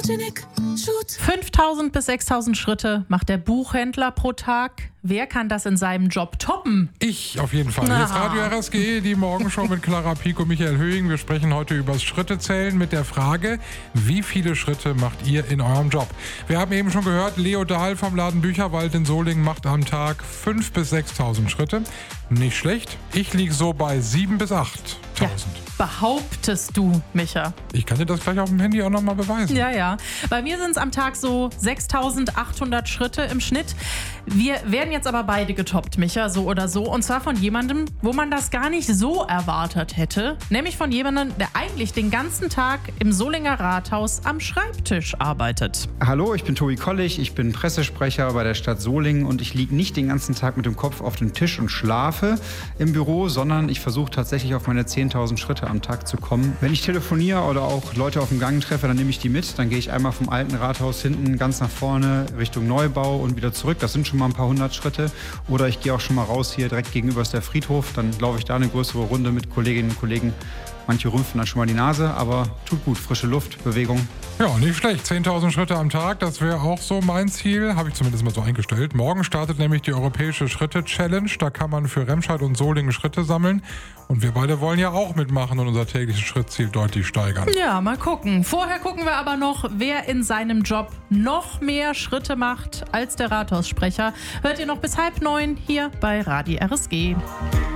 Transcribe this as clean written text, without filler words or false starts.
5.000 bis 6.000 Schritte macht der Buchhändler pro Tag. Wer kann das in seinem Job toppen? Ich auf jeden Fall. Hier ist Radio RSG, die Morgenshow mit Clara Pieck und Michael Höhing. Wir sprechen heute über das Schrittezählen mit der Frage, wie viele Schritte macht ihr in eurem Job? Wir haben eben schon gehört, Leo Dahl vom Laden Bücherwald in Solingen macht am Tag 5.000 bis 6.000 Schritte. Nicht schlecht. Ich liege so bei 7.000 bis 8.000. Ja, behauptest du, Micha? Ich kann dir das gleich auf dem Handy auch nochmal beweisen. Ja. Bei mir sind es am Tag so 6.800 Schritte im Schnitt. Wir werden jetzt aber beide getoppt, Micha, so oder so. Und zwar von jemandem, wo man das gar nicht so erwartet hätte. Nämlich von jemandem, der eigentlich den ganzen Tag im Solinger Rathaus am Schreibtisch arbeitet. Hallo, ich bin Tobi Kollig, ich bin Pressesprecher bei der Stadt Solingen und ich liege nicht den ganzen Tag mit dem Kopf auf dem Tisch und schlafe im Büro, sondern ich versuche tatsächlich auf meine 10.000 Schritte am Tag zu kommen. Wenn ich telefoniere oder auch Leute auf dem Gang treffe, dann nehme ich die mit. Dann gehe ich einmal vom alten Rathaus hinten ganz nach vorne Richtung Neubau und wieder zurück. Das sind schon mal ein paar hundert Schritte. Oder ich gehe auch schon mal raus, hier direkt gegenüber ist der Friedhof. Dann laufe ich da eine größere Runde mit Kolleginnen und Kollegen. Manche rümpfen dann schon mal die Nase, aber tut gut. Frische Luft, Bewegung. Ja, nicht schlecht. 10.000 Schritte am Tag, das wäre auch so mein Ziel. Habe ich zumindest mal so eingestellt. Morgen startet nämlich die Europäische Schritte-Challenge. Da kann man für Remscheid und Solingen Schritte sammeln. Und wir beide wollen ja auch mitmachen und unser tägliches Schrittziel deutlich steigern. Ja, mal gucken. Vorher gucken wir aber noch, wer in seinem Job noch mehr Schritte macht als der Rathaussprecher. Hört ihr noch bis 8:30 hier bei Radio RSG.